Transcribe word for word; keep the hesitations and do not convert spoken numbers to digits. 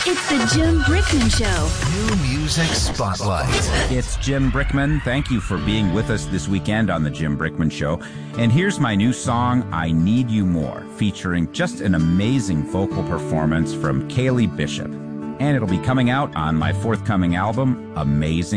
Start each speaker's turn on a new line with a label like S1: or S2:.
S1: It's the Jim Brickman Show.
S2: New Music Spotlight.
S3: It's Jim Brickman. Thank you for being with us this weekend on the Jim Brickman Show. And here's my new song, I Need You More, featuring just an amazing vocal performance from Kaylee Bishop. And it'll be coming out on my forthcoming album, Amazing